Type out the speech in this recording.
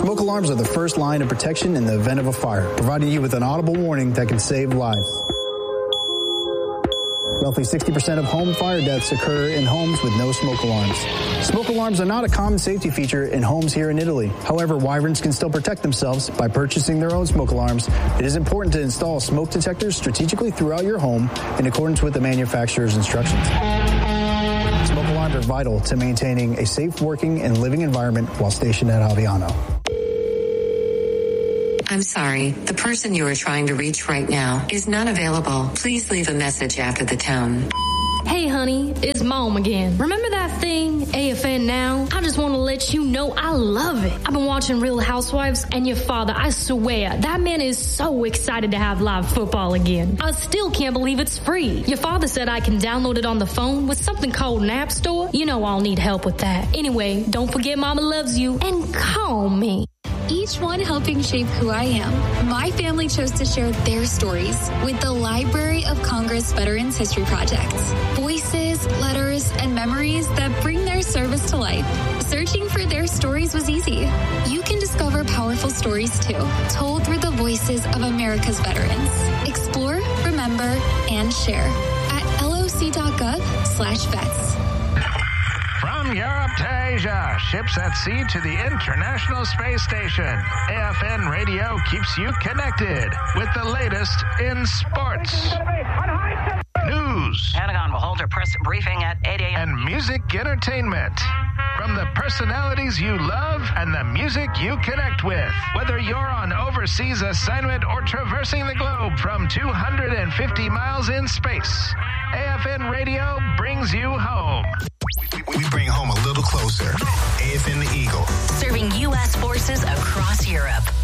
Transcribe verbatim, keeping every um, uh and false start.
Smoke alarms are the first line of protection in the event of a fire, providing you with an audible warning that can save lives. Roughly sixty percent of home fire deaths occur in homes with no smoke alarms. Smoke alarms are not a common safety feature in homes here in Italy. However, Wyverns can still protect themselves by purchasing their own smoke alarms. It is important to install smoke detectors strategically throughout your home in accordance with the manufacturer's instructions. Smoke alarms are vital to maintaining a safe working and living environment while stationed at Aviano. I'm sorry. The person you are trying to reach right now is not available. Please leave a message after the tone. Hey, honey, it's Mom again. Remember that thing, A F N Now? I just want to let you know I love it. I've been watching Real Housewives, and your father, I swear, that man is so excited to have live football again. I still can't believe it's free. Your father said I can download it on the phone with something called an app store. You know I'll need help with that. Anyway, don't forget Mama loves you, and call me. Each one helping shape who I am. My family chose to share their stories with the Library of Congress Veterans History Project. Voices, letters, and memories that bring their service to life. Searching for their stories was easy. You can discover powerful stories too, told through the voices of America's veterans. Explore, remember, and share at loc.gov slash vets. From Europe to Asia, ships at sea to the International Space Station, A F N Radio keeps you connected with the latest in sports, news, Pentagon will hold a press briefing at eight a.m. and music entertainment. From the personalities you love and the music you connect with. Whether you're on overseas assignment or traversing the globe from two hundred fifty miles in space, A F N Radio brings you home. We bring home a little closer. A F N The Eagle. Serving U S forces across Europe.